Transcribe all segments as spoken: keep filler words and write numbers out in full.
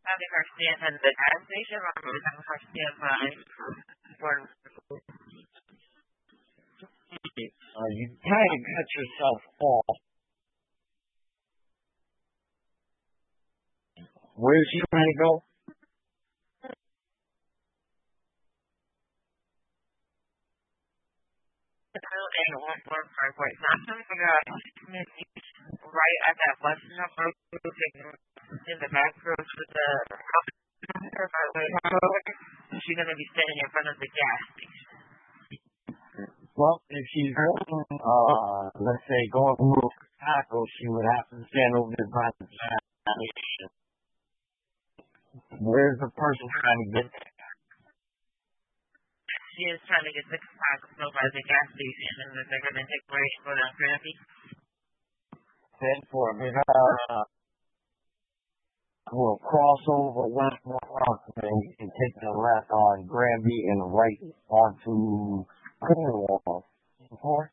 Javi Garcia at the gas station or Javi Garcia by Fort Uh, you kind of cut yourself off. Where is she trying to go? and one four five point nine. Figure out right at that bus number in the back row to the she's gonna be standing in front of the gas station. Well, if she's going, uh, let's say, going to move taco, she would have to stand over there by the gas station. Where's the person trying to get there? She is trying to get the taco by the gas station, and then they're gonna take break for the traffic. Then for a bit, uh, we'll cross over Westmore and you can take the left on Granby and the right onto Cornwall. Before?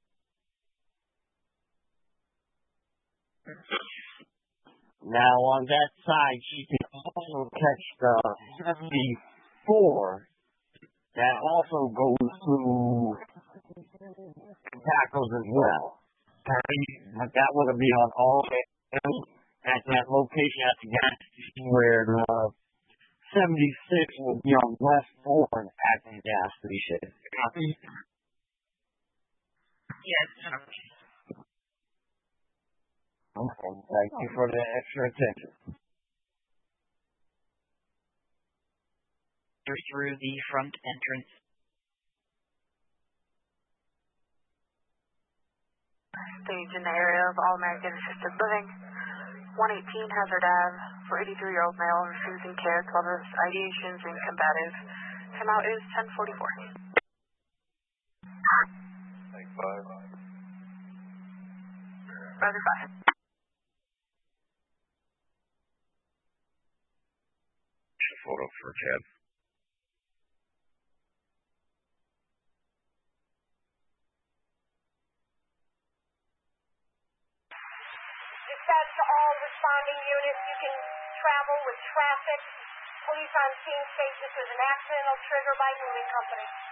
Now on that side, she can also catch the seventy-four that also goes through Tacos as well. But that would be on all at that location at the gas station where the seventy-six will be on West Ford at the gas station. Copy? Yes. Okay, thank you for the extra attention. Through the front entrance. Stage in the area of All American Assisted Living. one eighteen Hazard Ave for eighty-three-year-old male refusing care, twelve of ideations and combative. Time out is ten forty-four. Take five. Roger five. Photo for Ted. Dispatch to all responding units. You can travel with traffic. Police on scene state this is an accidental trigger by moving company.